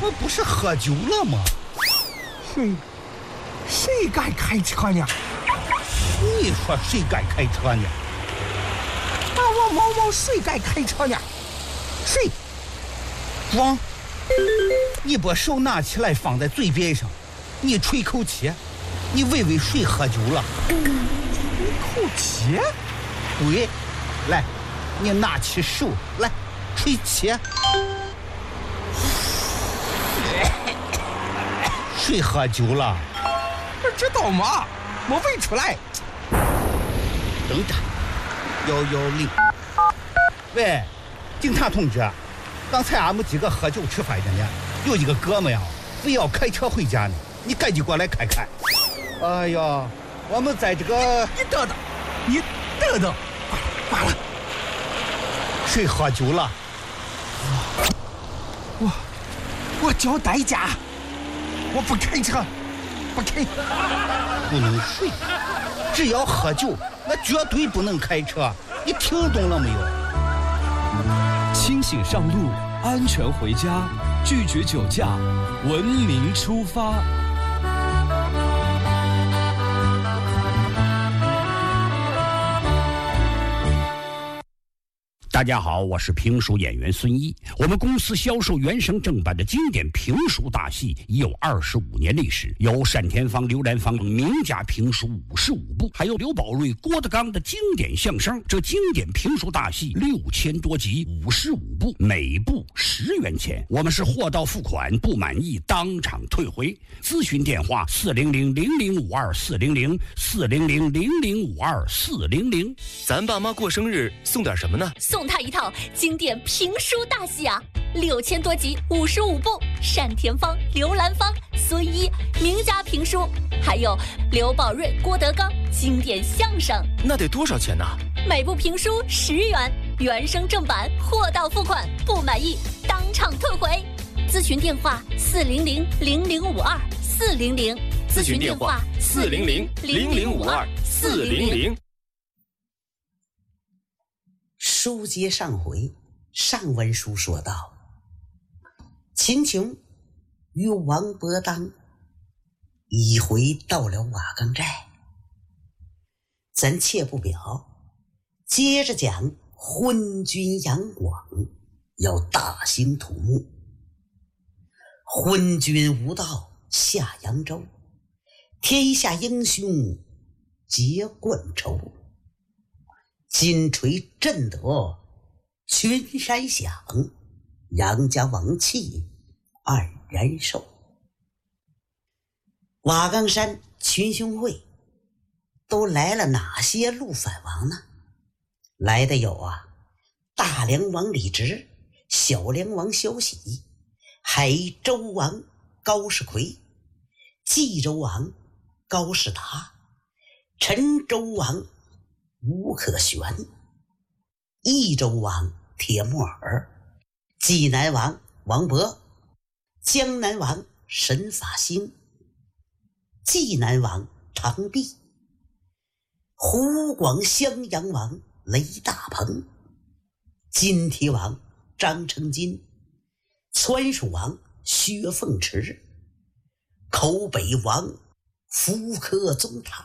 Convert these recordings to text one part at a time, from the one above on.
们不是喝酒了吗？ 谁该开车呢？ 你说谁该开车呢？ 我毛毛谁该开车呢？谁？ 光，你把手拿起来放在嘴边上，你吹口气，你问问谁喝酒了？ 吹口气？ 对，来，你拿起手来吹气。谁喝酒了？ 不知道吗？我问出来。 等着，110。喂，警察同志，刚才俺们几个喝酒吃饭的呢，有一个哥们呀，非要开车回家呢，你赶紧过来看看。哎呀，我们在这个…… 你等等，挂了。 谁喝酒了？ 我交代价，我不开车，不开。 不能睡，只要喝酒，那绝对不能开车。你听懂了没有？ 清醒上路，安全回家，拒绝酒驾，文明出发。 大家好，我是评书演员孙一。我们公司销售原声正版的经典评书大戏已有25年历史，有单田芳、刘兰芳名家评书55部，还有刘宝瑞、郭德纲的经典相声。这经典评书大戏6000多集，55部，每部10元钱。我们是货到付款，不满意当场退回。咨询电话400-0052-400，400-0052-400。 咱爸妈过生日送点什么呢？ 送他一套经典评书大戏啊，6000多集，55部，单田芳、刘兰芳、孙一名家评书，还有刘宝瑞、郭德纲经典相声。 那得多少钱呢？ 每部评书10元，原声正版，货到付款，不满意当场退回。咨询电话400-0052-400， 咨询电话400-0052-400。 书接上回，上文书说到，秦琼与王伯当一回到了瓦岗寨。咱且不表，接着讲昏君杨广要大兴土木。昏君无道下扬州，天下英雄皆冠仇。金锤震得群山响，杨家王气黯然寿。瓦岗山群雄会都来了哪些陆反王呢？来的有大梁王李直、小梁王萧喜、海州王高士奎、冀州王高士达、陈州王吴可玄、益州王铁木儿、济南王王勃、江南王沈法兴、济南王常弼、湖广襄阳王雷大鹏、金提王张成金、川蜀王薛凤池、口北王福科宗坦、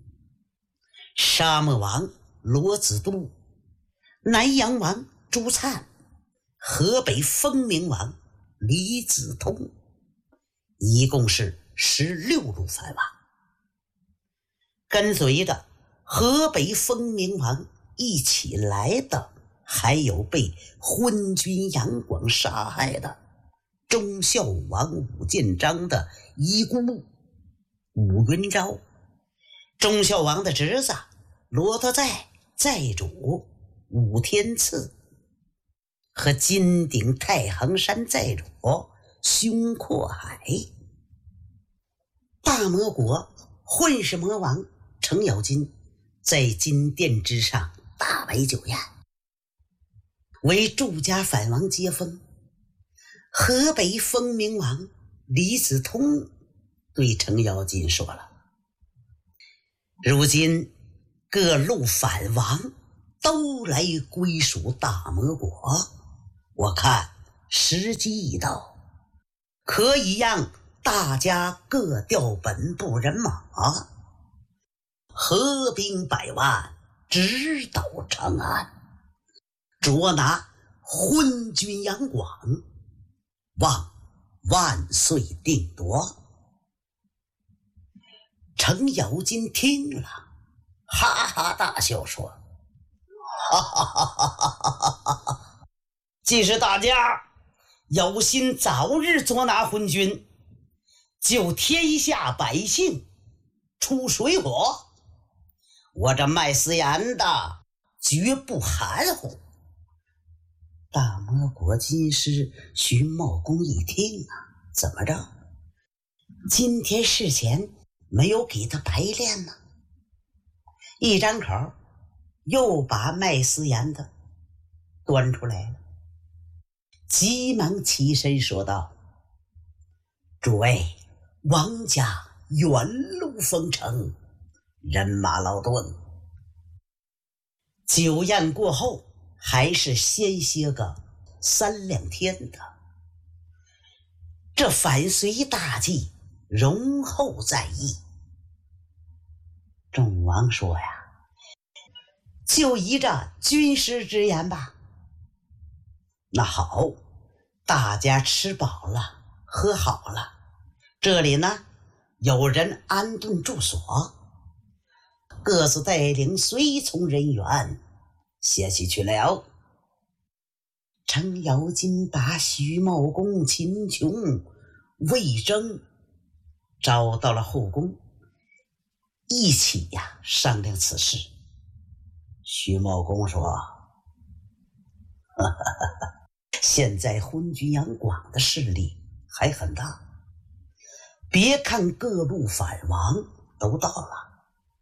沙漠王罗子都、南阳王朱灿、河北丰明王李子通，一共是16路反王。跟随着河北丰明王一起来的，还有被昏君杨广杀害的忠孝王武建章的遗孤武云昭，忠孝王的侄子罗德寨主武天赐，和金顶太行山寨主胸阔海。大魔国混世魔王程咬金在金殿之上大摆酒宴，为祝家反王接风。河北丰明王李子通对程咬金说了，如今各路反王都来归属大魔国，我看时机已到， 可以让大家各调本部人马，合兵100万，直捣长安，捉拿昏君杨广，望万岁定夺。程咬金听了，哈哈大笑说：“哈哈哈哈哈哈！既是大家有心早日捉拿昏君，救天下百姓出水火，我这卖私盐的绝不含糊。”大魔国金师徐茂公一听啊，怎么着？今天事前没有给他排练呢？一张口又把卖私盐的端出来了，急忙起身说道：“诸位，王家远路封城，人马劳顿，酒宴过后还是先歇个3两天的。这反隋大计容后再议。”众王说呀：“就依着军师之言吧。”那好，大家吃饱了喝好了，这里呢有人安顿住所，各自带领随从人员歇息去了。程咬金把徐茂公、秦琼、魏征招到了后宫，一起商量此事。徐茂公说：“现在昏君杨广的势力还很大，别看各路反王都到了，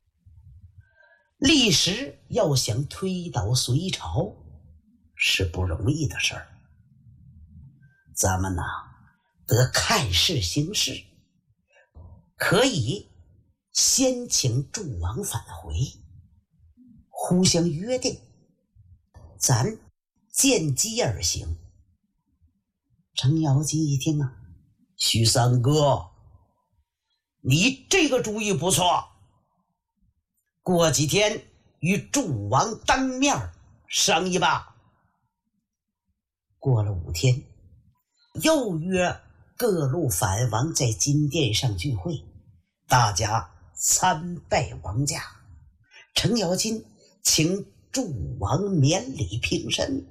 历时要想推倒隋朝是不容易的事儿。咱们得看势行事，可以先请诸王返回，互相约定，咱见机而行。”程咬金一听徐三哥，你这个主意不错，过几天与诸王当面商议吧。过了5天，又约各路反王在金殿上聚会，大家参拜王家。程咬金请诸王免礼平身，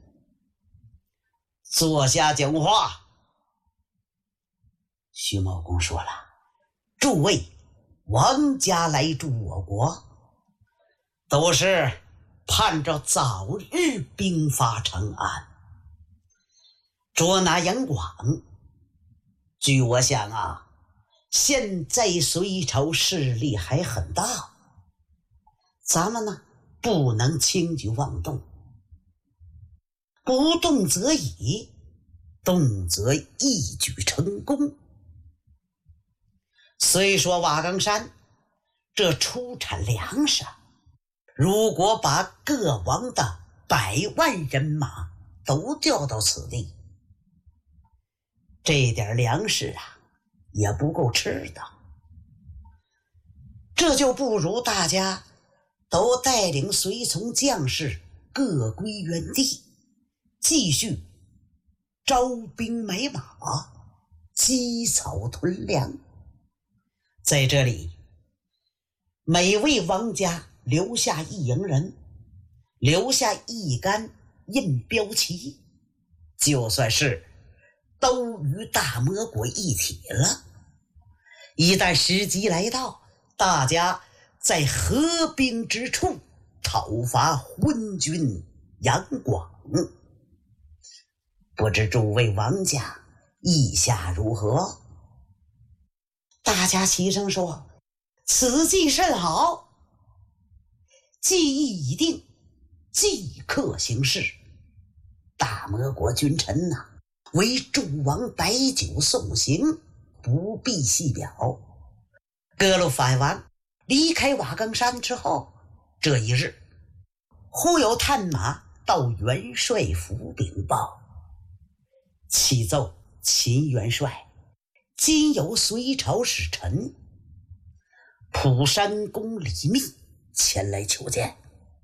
坐下讲话。徐茂公说了：“诸位王家来助我国，都是盼着早日兵发长安，捉拿杨广。据我想现在隋朝势力还很大，咱们不能轻举妄动，不动则已，动则一举成功。虽说瓦岗山这出产粮食，如果把各王的100万人马都调到此地，这点粮食也不够吃的。这就不如大家都带领随从将士各归原地，继续招兵买马，积草屯粮。在这里，每位王家留下1营人，留下1杆印标旗，就算是都与大魔国一体了。一旦时机来到，大家在合兵之处讨伐昏君杨广。不知诸位王家意下如何？大家齐声说：“此计甚好，计议已定，即刻行事。”大魔国君臣为诸王摆酒送行，不必细表。各路反王离开瓦岗山之后，这一日，忽有探马到元帅府禀报，启奏秦元帅， 今有隋朝使臣蒲山公李密前来求见。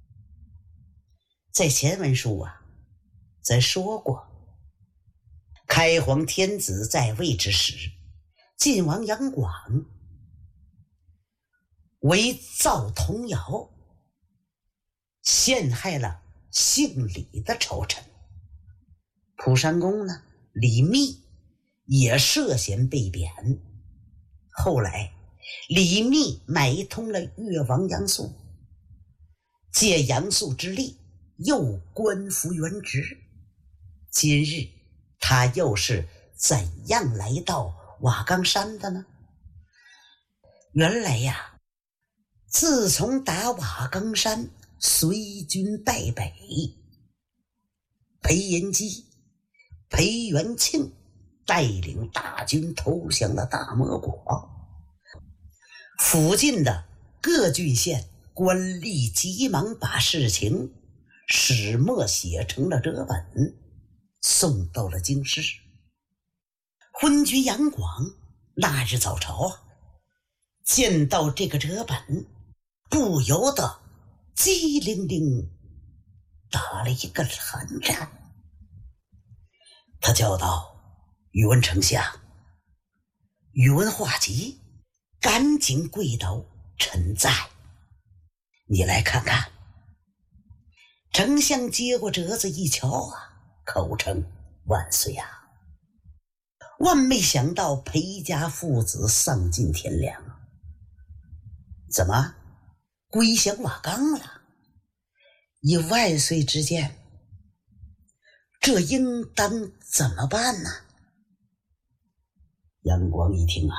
在前文书啊，咱说过，开皇天子在位之时，晋王杨广为造童谣，陷害了姓李的仇臣。蒲山公呢，李密也涉嫌被贬。后来李密买通了越王杨素，借杨素之力又官复原职。今日他又是怎样来到瓦岗山的呢？原来呀，自从打瓦岗山，隋军败北，裴延基、裴元庆带领大军投降了大漠国，附近的各郡县官吏急忙把事情始末写成了折本，送到了京师。昏君杨广那日早朝啊，见到这个折本，不由得机灵灵打了一个寒战。他叫道：宇文丞相，宇文化及，赶紧跪倒，臣在。你来看看。丞相接过折子一瞧啊，口称万岁啊！万没想到裴家父子丧尽天良，怎么归降瓦岗了？以万岁之见，这应当怎么办呢？杨广一听啊，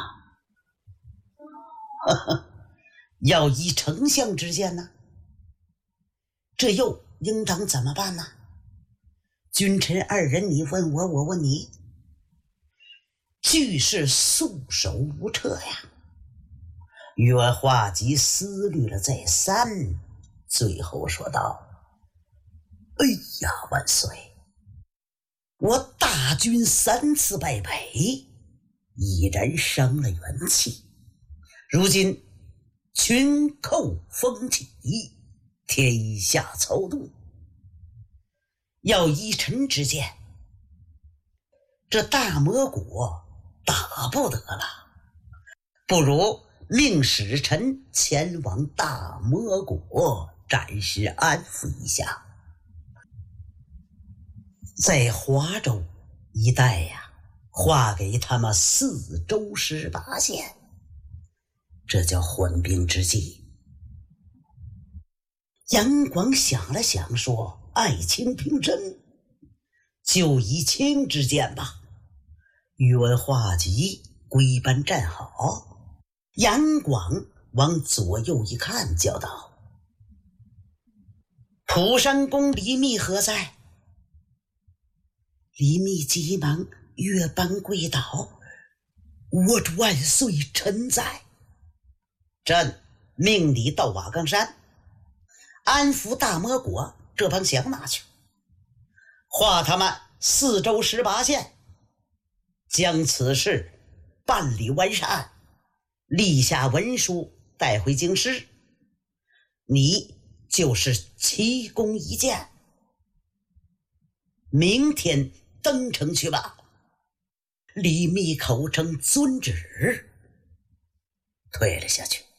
要依丞相之见呢，这又应当怎么办呢？君臣二人，你问我，我问你，俱是束手无策呀。宇文化及思虑了再三，最后说道：哎呀，万岁，我大军3次败北，已然伤了元气，如今群寇风起，天下操动，要依臣之见，这大漠国打不得了，不如命使臣前往大漠国暂时安抚一下。在华州一带呀，划给他们4州18县，这叫缓兵之计。杨广想了想说：爱卿平身，就以卿之见吧。宇文化及归班站好，杨广往左右一看，叫道：蒲山公李密何在？李密急忙越班跪倒：我主万岁，臣在。朕命你到瓦岗山安抚大漠国这帮降马去，划他们4州18县，将此事办理完善，立下文书带回京师，你就是奇功一件。明天登城去吧。李密口称遵旨，退了下去。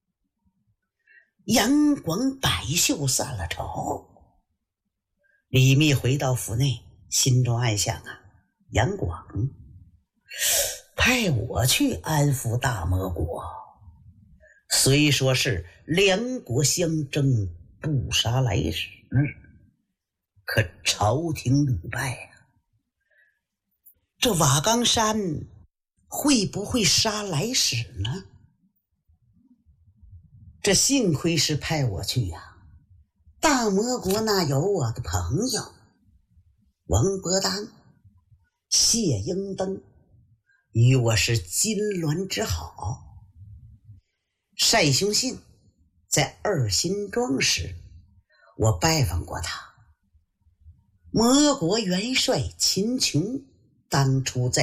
杨广摆袖散了朝，李密回到府内，心中暗想啊，杨广派我去安抚大漠国，虽说是两国相争，不杀来使，可朝廷屡败啊，这瓦岗山会不会杀来使呢？这幸亏是派我去呀，大漠国那有我的朋友王伯当、谢英登，与我是金銮之好。单雄信在二辛庄时，我拜访过他。倭国元帅秦琼当初在